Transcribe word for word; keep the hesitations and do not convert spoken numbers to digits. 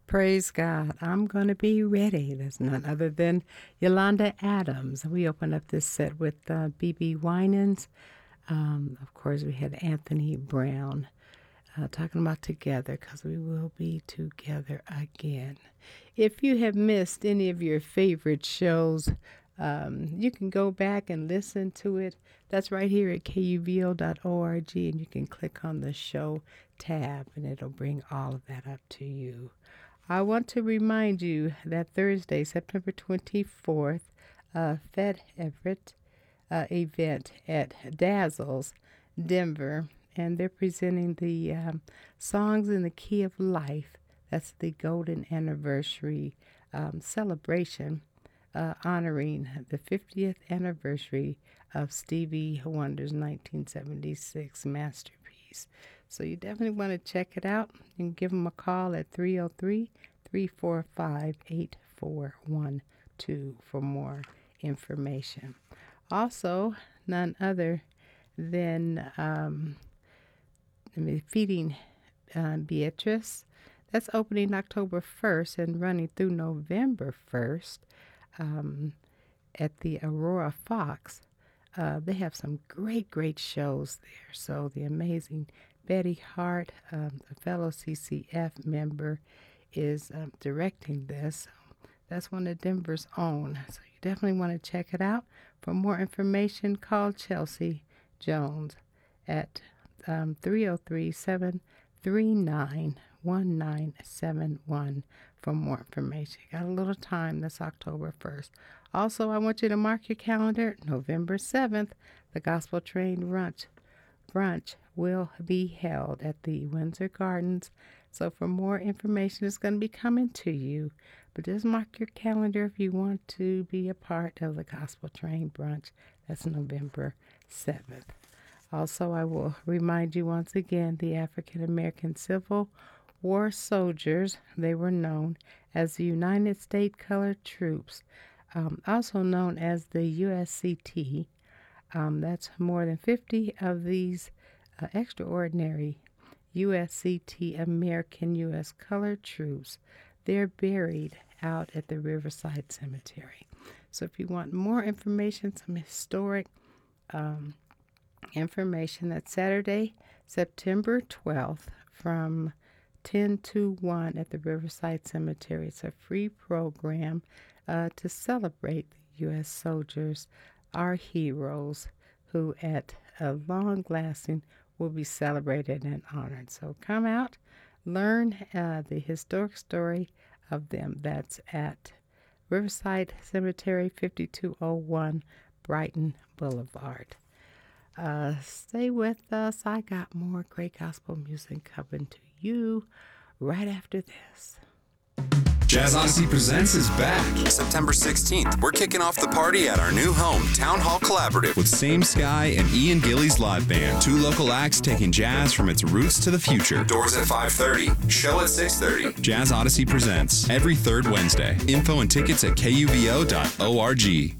Praise God. I'm going to be ready. There's none other than Yolanda Adams. We opened up this set with uh, B B Winans. Um, of course, we had Anthony Brown uh, talking about together, because we will be together again. If you have missed any of your favorite shows, um, you can go back and listen to it. That's right here at K U V O dot org, and you can click on the show tab, and it'll bring all of that up to you. I want to remind you that Thursday, September twenty-fourth, uh, Fed Everett uh, event at Dazzles, Denver, and they're presenting the um, Songs in the Key of Life. That's the golden anniversary um, celebration uh, honoring the fiftieth anniversary of Stevie Wonder's nineteen seventy-six masterpiece. So you definitely want to check it out. You can give them a call at three oh three, three four five, eight four one two for more information. Also, none other than um, Feeding uh, Beatrice. That's opening October first and running through November first um, at the Aurora Fox. Uh, they have some great, great shows there. So the amazing Betty Hart, um, a fellow C C F member, is um, directing this. That's one of Denver's own. So you definitely want to check it out. For more information, call Chelsea Jones at um, three oh three, seven three nine, one nine seven one for more information. Got a little time. That's October first. Also, I want you to mark your calendar. November seventh, the Gospel Train Brunch, brunch will be held at the Windsor Gardens. So for more information, it's going to be coming to you. But just mark your calendar if you want to be a part of the Gospel Train Brunch. That's November seventh. Also, I will remind you once again, the African American Civil War soldiers, they were known as the United States Colored Troops, um, also known as the U S C T. Um, that's more than fifty of these uh, extraordinary U S C T American U S Colored Troops. They're buried out at the Riverside Cemetery. So if you want more information, some historic um, information, that's Saturday, September twelfth from ten to one at the Riverside Cemetery. It's a free program uh, to celebrate the U S soldiers, our heroes, who at a long lasting will be celebrated and honored. So come out, learn uh, the historic story of them. That's at Riverside Cemetery, fifty-two oh one Brighton Boulevard. Uh, stay with us. I got more great gospel music coming to you right after this. Jazz Odyssey Presents is back. September sixteenth, we're kicking off the party at our new home, Town Hall Collaborative, with Same Sky and Ian Gillies Live Band. Two local acts taking jazz from its roots to the future. Doors at five thirty, show at six thirty. Jazz Odyssey Presents, every third Wednesday. Info and tickets at K U V O dot org.